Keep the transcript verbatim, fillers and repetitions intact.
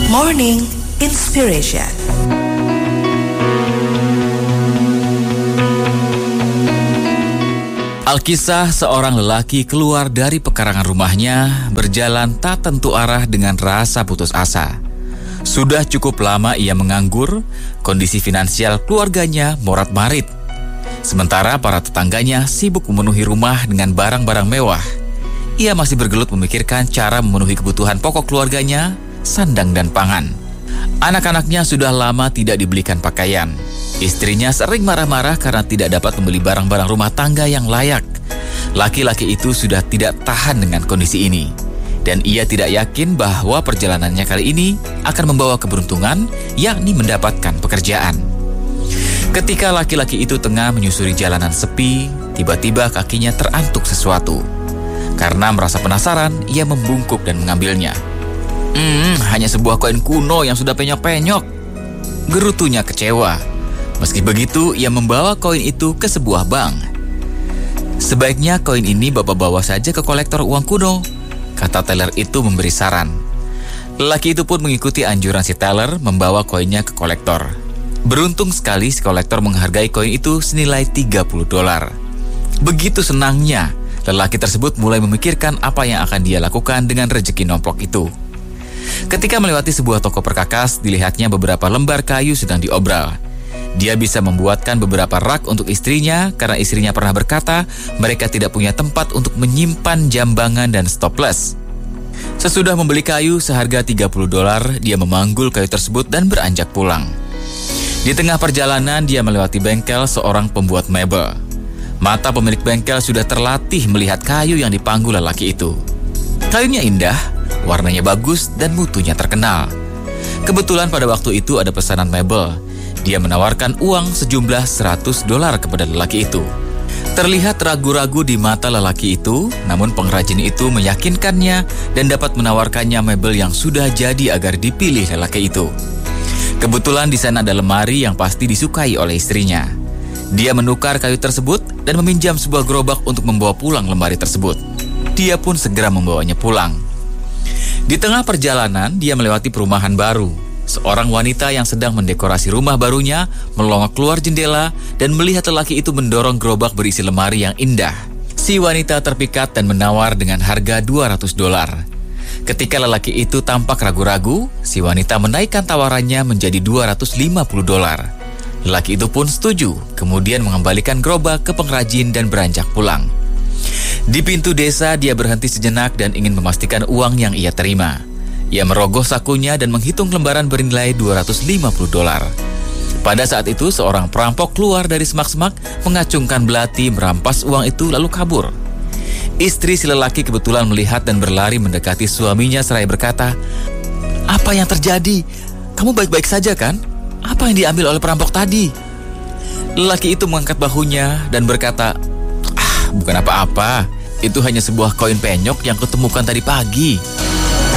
Morning Inspiration. Alkisah seorang lelaki keluar dari pekarangan rumahnya, berjalan tak tentu arah dengan rasa putus asa. Sudah cukup lama ia menganggur, kondisi finansial keluarganya morat-marit. Sementara para tetangganya sibuk memenuhi rumah dengan barang-barang mewah. Ia masih bergelut memikirkan cara memenuhi kebutuhan pokok keluarganya, sandang dan pangan. Anak-anaknya sudah lama tidak dibelikan pakaian. Istrinya sering marah-marah karena tidak dapat membeli barang-barang rumah tangga yang layak. Laki-laki itu sudah tidak tahan dengan kondisi ini. Dan ia tidak yakin bahwa perjalanannya kali ini akan membawa keberuntungan, yakni mendapatkan pekerjaan. Ketika laki-laki itu tengah menyusuri jalanan sepi, tiba-tiba kakinya terantuk sesuatu. Karena merasa penasaran, ia membungkuk dan mengambilnya. Hmm, hanya sebuah koin kuno yang sudah penyok-penyok. Gerutunya kecewa. Meski begitu, ia membawa koin itu ke sebuah bank. Sebaiknya koin ini Bapak bawa saja ke kolektor uang kuno, kata teller itu memberi saran. Lelaki itu pun mengikuti anjuran si teller membawa koinnya ke kolektor. Beruntung sekali si kolektor menghargai koin itu senilai tiga puluh dolar. Begitu senangnya, lelaki tersebut mulai memikirkan apa yang akan dia lakukan dengan rezeki nomplok itu. Ketika melewati sebuah toko perkakas, dilihatnya beberapa lembar kayu sedang diobral. Dia bisa membuatkan beberapa rak untuk istrinya karena istrinya pernah berkata mereka tidak punya tempat untuk menyimpan jambangan dan stoples. Sesudah membeli kayu seharga tiga puluh dolar, dia memanggul kayu tersebut dan beranjak pulang. Di tengah perjalanan, dia melewati bengkel seorang pembuat mebel. Mata pemilik bengkel sudah terlatih melihat kayu yang dipanggul lelaki itu. Kayunya indah, warnanya bagus, dan mutunya terkenal. Kebetulan pada waktu itu ada pesanan mebel. Dia menawarkan uang sejumlah seratus dolar kepada lelaki itu. Terlihat ragu-ragu di mata lelaki itu, namun pengrajin itu meyakinkannya dan dapat menawarkannya mebel yang sudah jadi agar dipilih lelaki itu. Kebetulan di sana ada lemari yang pasti disukai oleh istrinya. Dia menukar kayu tersebut dan meminjam sebuah gerobak untuk membawa pulang lemari tersebut. Dia pun segera membawanya pulang. Di tengah perjalanan, dia melewati perumahan baru. Seorang wanita yang sedang mendekorasi rumah barunya melongok keluar jendela dan melihat lelaki itu mendorong gerobak berisi lemari yang indah. Si wanita terpikat dan menawar dengan harga dua ratus dolar. Ketika lelaki itu tampak ragu-ragu, si wanita menaikkan tawarannya menjadi dua ratus lima puluh dolar. Lelaki itu pun setuju, kemudian mengembalikan gerobak ke pengrajin dan beranjak pulang. Di pintu desa, dia berhenti sejenak dan ingin memastikan uang yang ia terima. Ia merogoh sakunya dan menghitung lembaran bernilai dua ratus lima puluh dolar. Pada saat itu, seorang perampok keluar dari semak-semak, mengacungkan belati, merampas uang itu lalu kabur. Istri si lelaki kebetulan melihat dan berlari mendekati suaminya seraya berkata, "Apa yang terjadi? Kamu baik-baik saja kan? Apa yang diambil oleh perampok tadi?" Lelaki itu mengangkat bahunya dan berkata, "Ah, bukan apa-apa. Itu hanya sebuah koin penyok yang kutemukan tadi pagi."